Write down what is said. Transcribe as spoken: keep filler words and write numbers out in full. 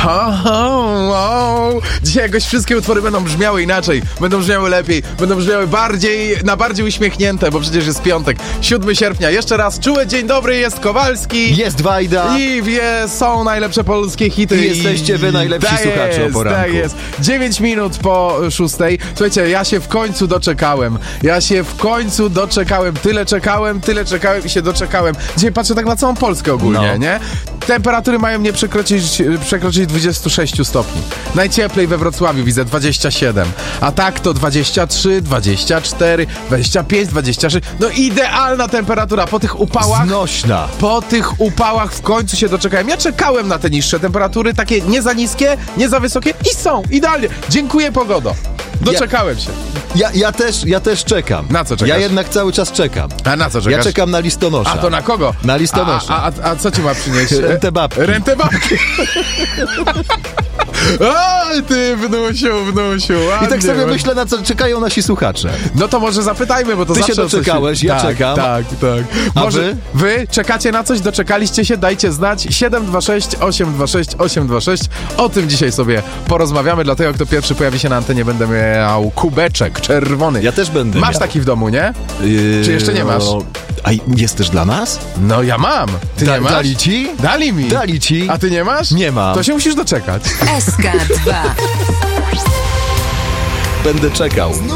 Ha, ha, wow. Dzisiaj jakoś wszystkie utwory będą brzmiały inaczej, będą brzmiały lepiej, będą brzmiały bardziej, na bardziej uśmiechnięte, bo przecież jest piątek, siódmego sierpnia. Jeszcze raz czuły dzień dobry, jest Kowalski. Jest Wajda. I wie, są najlepsze polskie hity. I jesteście wy najlepsi da słuchacze jest, o poranku. Tak jest. dziewięć minut po szóstej. Słuchajcie, ja się w końcu doczekałem. Ja się w końcu doczekałem. Tyle czekałem, tyle czekałem i się doczekałem. Dzisiaj patrzę tak na całą Polskę ogólnie, No. nie? Temperatury mają nie przekroczyć, przekroczyć dwadzieścia sześć stopni. Najcieplej we Wrocławiu widzę dwadzieścia siedem. A tak to dwadzieścia trzy, dwadzieścia cztery, dwadzieścia pięć, dwadzieścia sześć. No idealna temperatura po tych upałach. Znośna. Po tych upałach w końcu się doczekałem. Ja czekałem na te niższe temperatury, takie nie za niskie, nie za wysokie i są, idealnie. Dziękuję, pogodo. Doczekałem ja, się. Ja, ja, też, ja też czekam. Na co czekasz? Ja jednak cały czas czekam. A na co czekasz? Ja czekam na listonosza. A to na kogo? Na listonosza. A, a, a, a co ci ma przynieść? Rentę babki. Rentę babki. Oj, ty wnusiu, wnusiu. Ładnie, I tak sobie ładnie. myślę, na co czekają nasi słuchacze. No to może zapytajmy, bo to Ty się zawsze... doczekałeś, ja tak, czekam. Tak, tak. A Może wy? wy czekacie na coś, doczekaliście się, dajcie znać. siedem dwa sześć, osiem dwa sześć, osiem dwa sześć. O tym dzisiaj sobie porozmawiamy. Dla tego, kto pierwszy pojawi się na antenie, będę miał kubeczek czerwony. Ja też będę Masz miał. taki w domu, nie? Yy, Czy jeszcze nie masz? no, A jest też dla nas? No ja mam. Ty Da, nie masz? dali ci? Dali mi. Dali ci? A ty nie masz? Nie mam. To się musisz doczekać. S K dwa. Będę czekał.